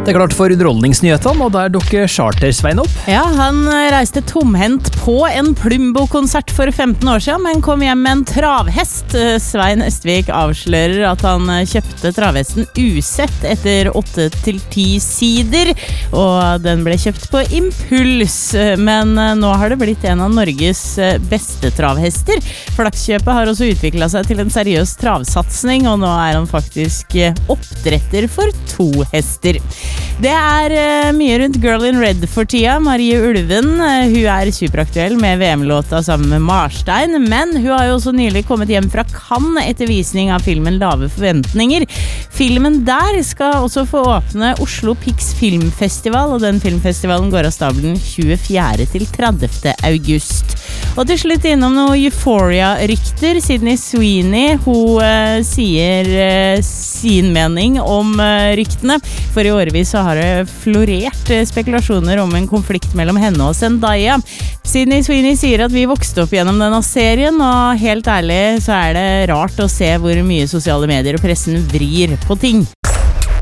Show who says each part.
Speaker 1: Det klart for underholdningsnyhetene, og der dukker Charter-Svein opp.
Speaker 2: Ja, han reiste tomhendt på en Plumbo-konsert for 15 år siden, men kom hjem med en travhest. Svein Østvik avslører at han kjøpte travhesten usett etter 8-10 sider, og den ble kjøpt på impuls. Men nå har det blitt en av Norges beste travhester. Flakskjøpet har også utviklet seg til en seriøs travsatsning, og nå er han faktisk oppdretter for 2 hester. Det er mye rundt Girl in Red for tida. Marie Ulven, hun er superaktuell med VM-låta sammen med Marstein, men hun har jo også nylig kommet hjem fra Cannes etter visning av filmen Lave forventninger. Filmen der skal også få åpne Oslo Pix Filmfestival, og den filmfestivalen går av stabelen 24. til 30. august. Og til slutt innom noen Euphoria-rykter. Sydney Sweeney, hun sier sin mening om ryktene, for i årevis så har det florert spekulasjoner om en konflikt mellom henne og Zendaya. Sydney Sweeney sier at vi vokste opp gjennom denne serien, og helt ærlig så er det rart å se hvor mye sosiale medier og pressen vrir på ting.